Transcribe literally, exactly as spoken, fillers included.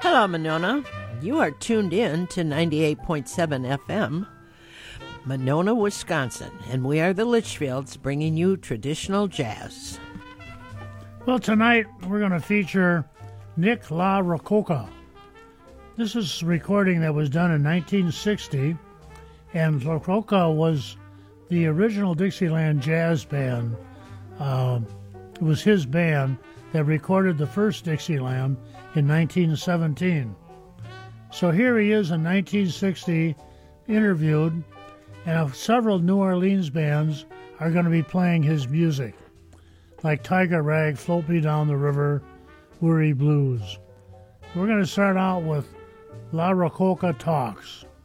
Hello, Monona. You are tuned in to ninety-eight point seven F M, Monona, Wisconsin, and we are the Litchfields bringing you traditional jazz. Well, tonight we're going to feature Nick LaRocca. This is a recording that was done in nineteen sixty, and LaRocca was the original Dixieland Jazz Band. Uh, it was his band that recorded the first Dixieland in nineteen seventeen. So here he is in nineteen sixty, interviewed, and several New Orleans bands are going to be playing his music, like Tiger Rag, Float Me Down the River, Weary Blues. We're going to start out with LaRocca Talks.